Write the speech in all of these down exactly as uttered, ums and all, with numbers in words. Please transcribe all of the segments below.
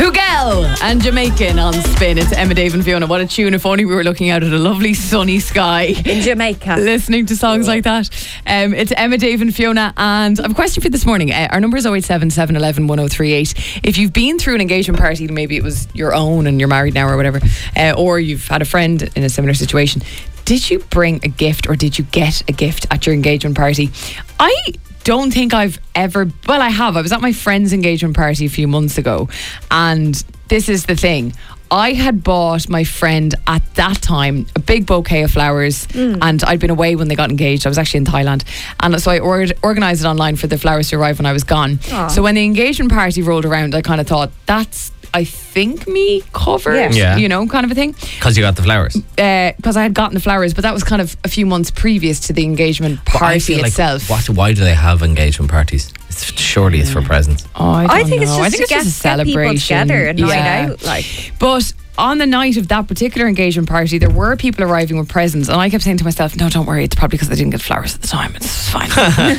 Hugel and Jamaican on Spin. It's Emma, Dave and Fiona. What a tune. If only we were looking out at a lovely sunny sky in Jamaica, listening to songs like that. Um, it's Emma, Dave and Fiona, and I have a question for you this morning. Uh, our number is oh eight seven, seven one one, one oh three eight. If you've been through an engagement party, maybe it was your own and you're married now or whatever, uh, or you've had a friend in a similar situation, did you bring a gift or did you get a gift at your engagement party? I don't think I've ever, well I have, I was at my friend's engagement party a few months ago, and this is the thing, I had bought my friend at that time a big bouquet of flowers, mm. and I'd been away when they got engaged. I was actually in Thailand, and so I or- organised it online for the flowers to arrive when I was gone. Aww. So when the engagement party rolled around, I kind of thought, that's, I think, me covered, yeah. Yeah. you know, kind of a thing. Because you got the flowers? Because uh, I had gotten the flowers, but that was kind of a few months previous to the engagement party itself. Like, what, why do they have engagement parties? It's, surely it's for presents. Oh, I, don't I think know. it's just I think to it's get, just a celebration. Get people together and yeah. night out. Like. But on the night of that particular engagement party, there were people arriving with presents, and I kept saying to myself, no, don't worry, it's probably because they didn't get flowers at the time. It's fine.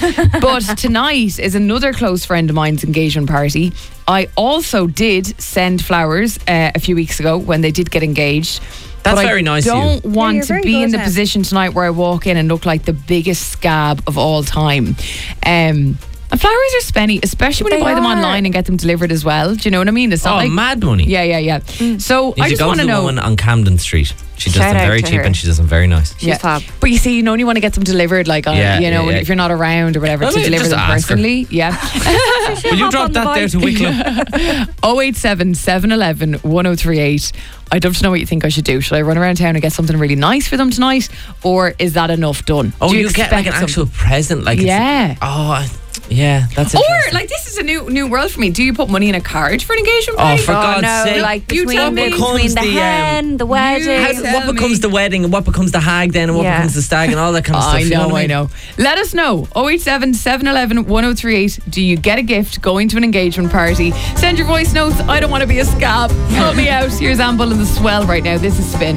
But tonight is another close friend of mine's engagement party. I also did send flowers uh, a few weeks ago when they did get engaged. That's but very I nice don't of you. want yeah, to be in the now. position tonight where I walk in and look like the biggest scab of all time. Um... And flowers are spenny, especially when They you buy them are. online and get them delivered as well. Do you know what I mean? It's not oh, like mad money. Yeah, yeah, yeah. Mm. So you I just go want to to the know. woman on Camden Street. She does Shout them very out to cheap her. and she does them very nice. She's yeah. fab. But you see, you only want to get them delivered, like on, Yeah, you know, yeah, yeah. if you're not around or whatever, Well, to no, deliver just them ask her. personally. Yeah. Will you drop that there to Wicklow? oh eight seven, seven one one, one oh three eight. I'd love to know what you think I should do. Should I run around town and get something really nice for them tonight, or is that enough done? Oh, Do you get like an expect actual some- present, like Yeah. It's, oh, I- yeah, that's Or interesting. like this is a new new world for me. Do you put money in a card for an engagement Oh, party? for Oh God's no, sake. like You tell between me. the, between Becomes the the, um, hen, the wedding. How, Tell what me. becomes the wedding and what becomes the hag then and what Yeah. becomes the stag and all that kind of stuff? I you know, what I mean? know. Let us know. oh eight seven, seven one one, one oh three eight. Do you get a gift going to an engagement party? Send your voice notes. I don't want to be a scab. Help me out. Here's Amble and the Swell right now. This is Spin.